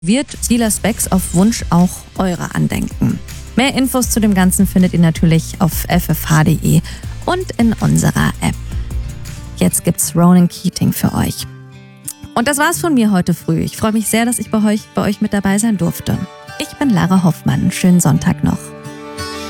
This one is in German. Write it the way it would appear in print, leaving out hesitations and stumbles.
wird Silas Becks auf Wunsch auch eure andenken. Mehr Infos zu dem Ganzen findet ihr natürlich auf ffh.de und in unserer App. Jetzt gibt's Ronan Keating für euch. Und das war's von mir heute früh. Ich freue mich sehr, dass ich bei euch mit dabei sein durfte. Ich bin Lara Hoffmann. Schönen Sonntag noch.